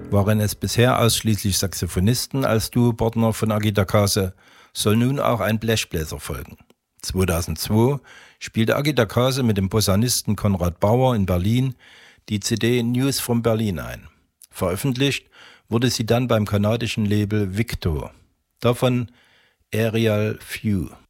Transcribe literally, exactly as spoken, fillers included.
Waren es bisher ausschließlich Saxophonisten als Duopartner von Agita Kase, soll nun auch ein Blechbläser folgen. zweitausendzwei spielte Agita Kase mit dem Posaunisten Konrad Bauer in Berlin die C D News from Berlin ein. Veröffentlicht wurde sie dann beim kanadischen Label Victo. Davon Aerial View.